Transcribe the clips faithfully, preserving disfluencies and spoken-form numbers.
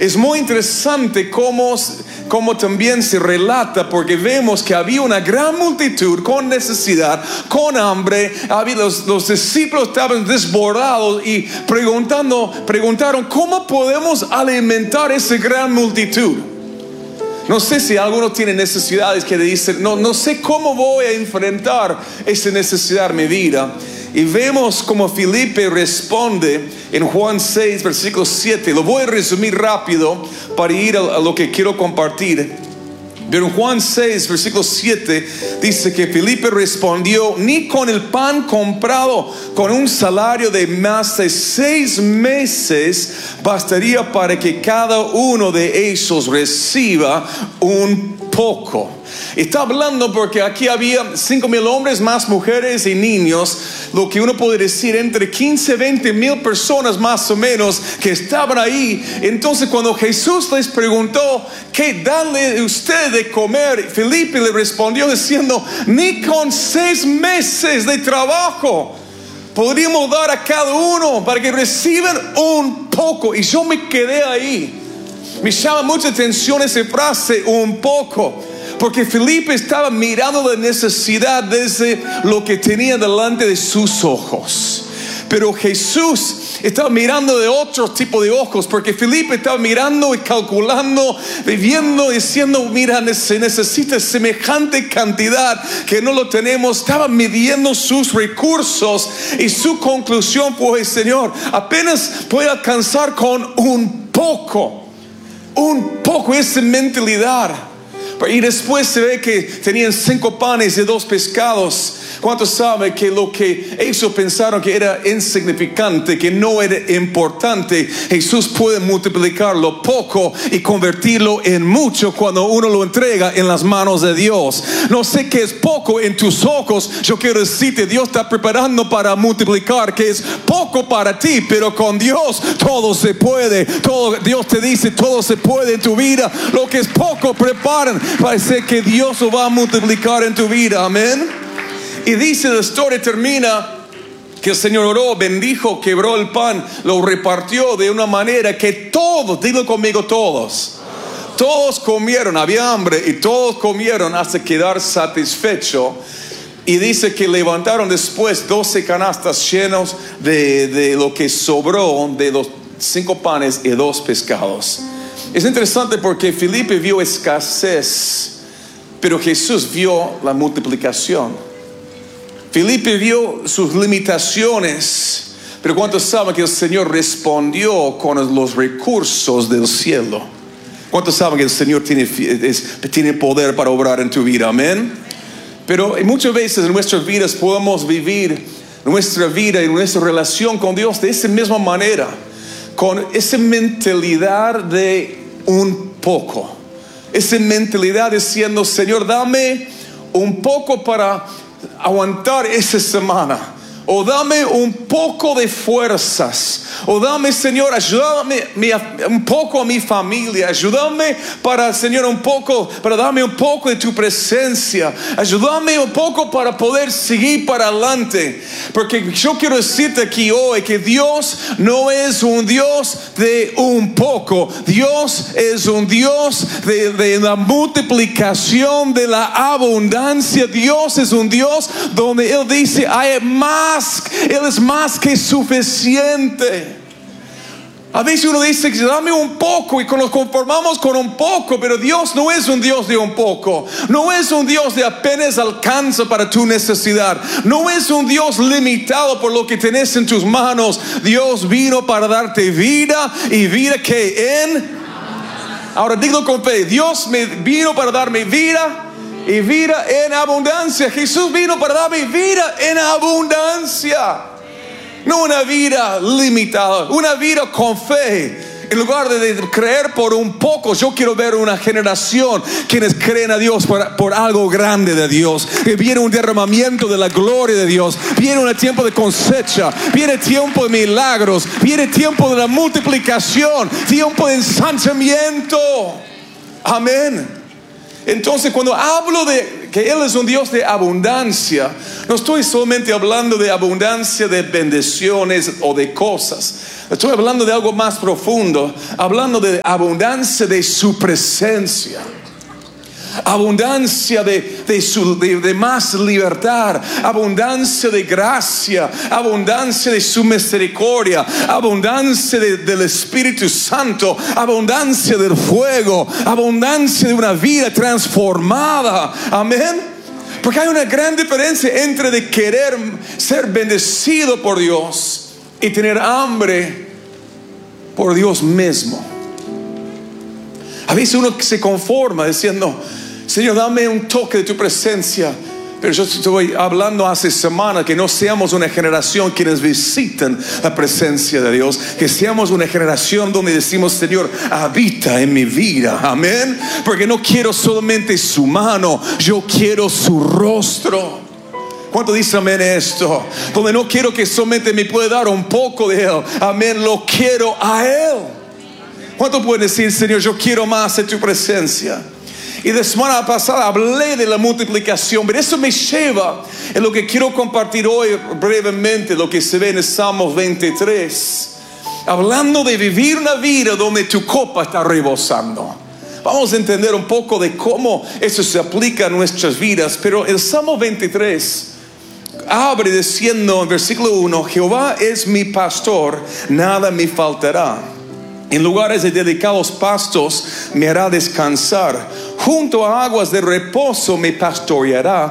Es muy interesante cómo, cómo también se relata, porque vemos que había una gran multitud con necesidad, con hambre. Había, los, los discípulos estaban desbordados y preguntando, preguntaron, ¿cómo podemos alimentar a esa gran multitud? No sé si alguno tiene necesidades que dicen, no, no sé cómo voy a enfrentar esa necesidad en mi vida. Y vemos como Felipe responde en Juan seis, versículo siete. Lo voy a resumir rápido para ir a, a lo que quiero compartir. Pero en Juan seis, versículo siete, dice que Felipe respondió: ni con el pan comprado con un salario de más de seis meses bastaría para que cada uno de ellos reciba un poco. Está hablando porque aquí había cinco mil hombres, más mujeres y niños, lo que uno puede decir entre quince, veinte mil personas más o menos que estaban ahí. Entonces cuando Jesús les preguntó, ¿qué darle usted de comer? Felipe le respondió diciendo, ni con seis meses de trabajo podríamos dar a cada uno para que reciban un poco. Y yo me quedé ahí. Me llama mucha atención esa frase, un poco, porque Felipe estaba mirando la necesidad desde lo que tenía delante de sus ojos. Pero Jesús estaba mirando de otro tipo de ojos, porque Felipe estaba mirando y calculando, viviendo, diciendo, mira, se necesita semejante cantidad que no lo tenemos. Estaba midiendo sus recursos y su conclusión fue, Señor, apenas puedo alcanzar con un poco. Un poco, esa mentalidad. Y después se ve que tenían cinco panes y dos pescados. ¿Cuántos saben que lo que ellos pensaron que era insignificante, que no era importante, Jesús puede multiplicarlo poco y convertirlo en mucho cuando uno lo entrega en las manos de Dios? No sé qué es poco en tus ojos. Yo quiero decirte, Dios está preparando para multiplicar, que es poco para ti, pero con Dios todo se puede. Todo, Dios te dice, todo se puede en tu vida. Lo que es poco, preparan. Parece que Dios lo va a multiplicar en tu vida. Amén. Y dice, la historia termina que el Señor oró, bendijo, quebró el pan, lo repartió de una manera que todos, dilo conmigo, todos, todos comieron. Había hambre y todos comieron hasta quedar satisfecho. Y dice que levantaron después doce canastas llenos de, de lo que sobró de los cinco panes y dos pescados. Es interesante porque Felipe vio escasez, pero Jesús vio la multiplicación. Felipe vio sus limitaciones, pero ¿cuántos saben que el Señor respondió con los recursos del cielo? ¿Cuántos saben que el Señor tiene, es, tiene poder para obrar en tu vida? Amén. Pero muchas veces en nuestras vidas podemos vivir nuestra vida y nuestra relación con Dios de esa misma manera, con esa mentalidad de un poco, esa mentalidad diciendo, Señor, dame un poco para aguantar esa semana, o dame un poco de fuerzas, o dame, Señor, ayúdame un poco a mi familia, ayúdame para, Señor, un poco, para darme un poco de tu presencia, ayúdame un poco para poder seguir para adelante. Porque yo quiero decirte aquí hoy que Dios no es un Dios de un poco. Dios es un Dios de, de la multiplicación, de la abundancia. Dios es un Dios donde Él dice, hay más, Él es más que suficiente. A veces uno dice, dame un poco, y nos conformamos con un poco, pero Dios no es un Dios de un poco. No es un Dios de apenas alcanza para tu necesidad. No es un Dios limitado por lo que tenés en tus manos. Dios vino para darte vida, y vida que en... Ahora dilo con fe, Dios me vino para darme vida y vida en abundancia. Jesús vino para darme vida en abundancia. No una vida limitada, una vida con fe. En lugar de creer por un poco, yo quiero ver una generación quienes creen a Dios por, por algo grande de Dios. Que viene un derramamiento de la gloria de Dios. Viene un tiempo de cosecha. Viene tiempo de milagros. Viene tiempo de la multiplicación. Tiempo de ensanchamiento. Amén. Entonces, cuando hablo de que Él es un Dios de abundancia, no estoy solamente hablando de abundancia de bendiciones o de cosas. Estoy hablando de algo más profundo, hablando de abundancia de su presencia. Abundancia de, de, su, de, de más libertad, abundancia de gracia, abundancia de su misericordia, abundancia de, del Espíritu Santo, abundancia del fuego, abundancia de una vida transformada. Amén. Porque hay una gran diferencia entre de querer ser bendecido por Dios y tener hambre por Dios mismo. A veces uno se conforma diciendo: Señor, dame un toque de tu presencia. Pero yo estoy hablando hace semanas que no seamos una generación quienes visitan la presencia de Dios, que seamos una generación donde decimos: Señor, habita en mi vida. Amén. Porque no quiero solamente su mano, yo quiero su rostro. ¿Cuánto dice amén esto? Donde no quiero que solamente me pueda dar un poco de Él. Amén, lo quiero a Él. ¿Cuánto pueden decir: Señor, yo quiero más de tu presencia? Y la semana pasada hablé de la multiplicación, pero eso me lleva en lo que quiero compartir hoy brevemente, lo que se ve en el Salmo veintitrés, hablando de vivir una vida donde tu copa está rebosando. Vamos a entender un poco de cómo eso se aplica a nuestras vidas. Pero el Salmo veintitrés abre diciendo en versículo uno: Jehová es mi pastor, nada me faltará. En lugares de delicados pastos me hará descansar. Junto a aguas de reposo me pastoreará,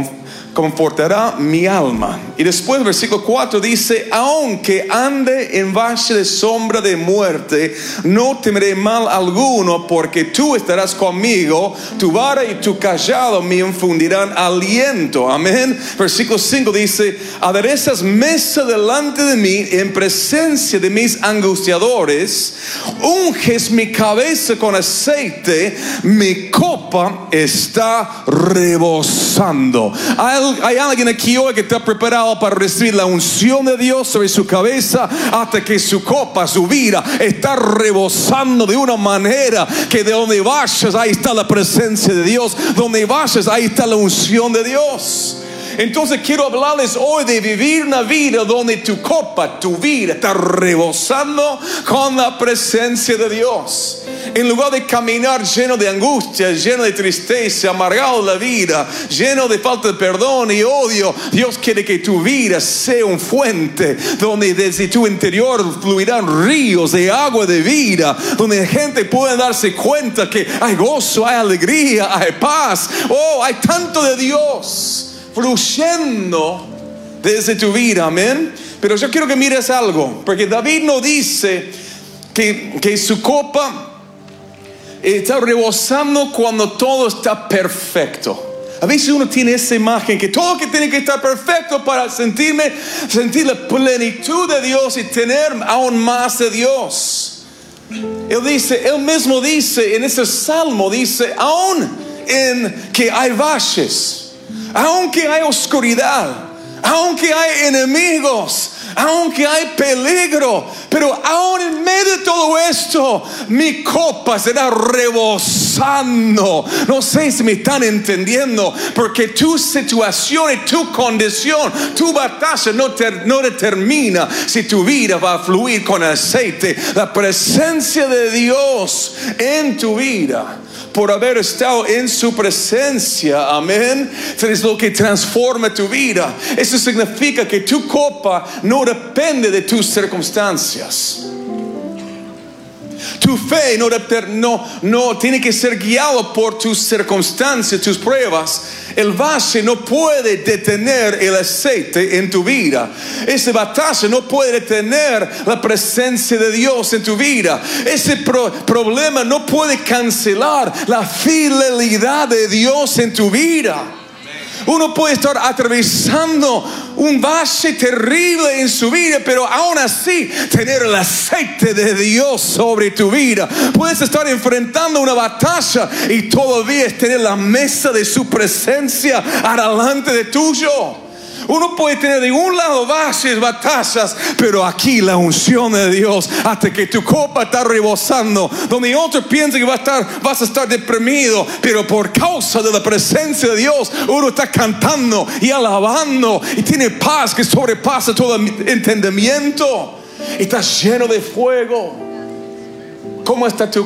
confortará mi alma. Y después versículo cuatro dice: aunque ande en valle de sombra de muerte, no temeré mal alguno, porque tú estarás conmigo, tu vara y tu callado me infundirán aliento. Amén. Versículo cinco dice: aderezas mesa delante de mí en presencia de mis angustiadores, unges mi cabeza con aceite, mi copa está rebosando. Hay, hay alguien aquí hoy que está preparado para recibir la unción de Dios sobre su cabeza, hasta que su copa, su vida, está rebosando de una manera que de donde vayas, ahí está la presencia de Dios. Donde vayas, ahí está la unción de Dios. Entonces quiero hablarles hoy de vivir una vida donde tu copa, tu vida está rebosando con la presencia de Dios. En lugar de caminar lleno de angustia, lleno de tristeza, amargado de la vida, lleno de falta de perdón y odio, Dios quiere que tu vida sea un fuente donde desde tu interior fluirán ríos de agua de vida, donde la gente pueda darse cuenta que hay gozo, hay alegría, hay paz. Oh, hay tanto de Dios fluyendo desde tu vida. Amén. Pero yo quiero que mires algo, porque David no dice que, que su copa está rebosando cuando todo está perfecto. A veces uno tiene esa imagen que todo que tiene que estar perfecto para sentirme, sentir la plenitud de Dios y tener aún más de Dios. Él dice, él mismo dice en ese salmo, dice: aún en que hay valles, aunque hay oscuridad, aunque hay enemigos, aunque hay peligro, pero aún en medio de todo esto, mi copa será rebosando. No sé si me están entendiendo, porque tu situación y tu condición, tu batalla no, ter, no determina si tu vida va a fluir con aceite. La presencia de Dios en tu vida, por haber estado en su presencia, amén, es lo que transforma tu vida. Eso significa que tu copa no depende de tus circunstancias. Tu fe no, no, no tiene que ser guiado por tus circunstancias, tus pruebas. El valle no puede detener el aceite en tu vida. Esa batalla no puede detener la presencia de Dios en tu vida. Ese pro, problema no puede cancelar la fidelidad de Dios en tu vida. Uno puede estar atravesando un valle terrible en su vida, pero aún así tener el aceite de Dios sobre tu vida. Puedes estar enfrentando una batalla y todavía tener la mesa de su presencia adelante de tuyo. Uno puede tener de un lado valles, batallas, pero aquí la unción de Dios, hasta que tu copa está rebosando, donde otro piensa que va a estar, vas a estar deprimido, pero por causa de la presencia de Dios, uno está cantando y alabando y tiene paz que sobrepasa todo entendimiento. Estás lleno de fuego. ¿Cómo está tu